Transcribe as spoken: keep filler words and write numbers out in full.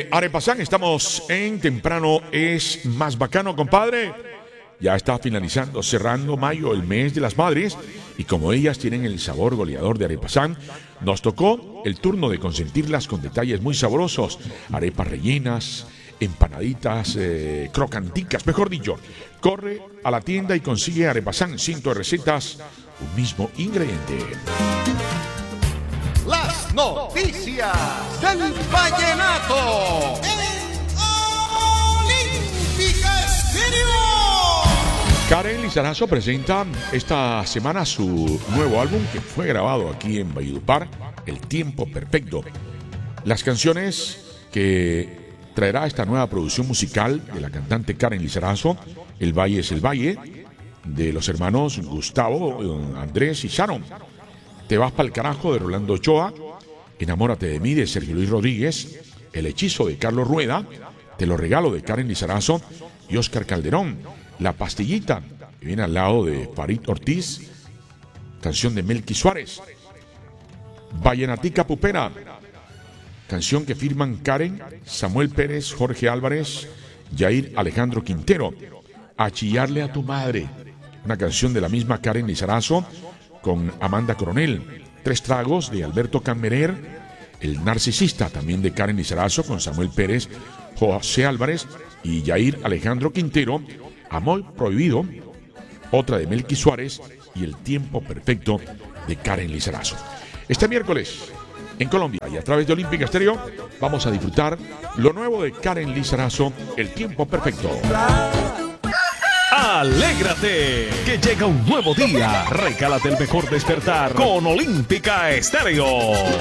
de Arepasán. Estamos en Temprano es más bacano, compadre. Ya está finalizando, cerrando mayo, el mes de las madres. Y como ellas tienen el sabor goleador de Arepasán, nos tocó el turno de consentirlas con detalles muy sabrosos. Arepas rellenas, empanaditas, eh, crocanticas, mejor dicho. Corre a la tienda y consigue Arepasán, cientos de recetas, un mismo ingrediente. Las noticias del vallenato en Olímpica Estéreo. Karen Lizarazo presenta esta semana su nuevo álbum que fue grabado aquí en Valledupar, El Tiempo Perfecto. Las canciones que traerá esta nueva producción musical de la cantante Karen Lizarazo, El Valle es el Valle, de los hermanos Gustavo, Andrés y Sharon. Te vas pa'l carajo, de Rolando Ochoa. Enamórate de mí, de Sergio Luis Rodríguez. El hechizo, de Carlos Rueda. Te lo regalo, de Karen Lizarazo y Oscar Calderón. La pastillita, que viene al lado de Farid Ortiz. Canción de Melqui Suárez. Vallenatica Pupera, canción que firman Karen, Samuel Pérez, Jorge Álvarez, Yair Alejandro Quintero. A chillarle a tu madre, una canción de la misma Karen Lizarazo con Amanda Coronel. Tres tragos, de Alberto Cammerer. El narcisista, también de Karen Lizarazo, con Samuel Pérez, José Álvarez y Yair Alejandro Quintero. Amor prohibido, otra de Melqui Suárez, y El Tiempo Perfecto de Karen Lizarazo. Este miércoles en Colombia y a través de Olímpica Estéreo vamos a disfrutar lo nuevo de Karen Lizarazo, El Tiempo Perfecto. Alégrate, que llega un nuevo día. Regálate el mejor despertar con Olímpica Estéreo.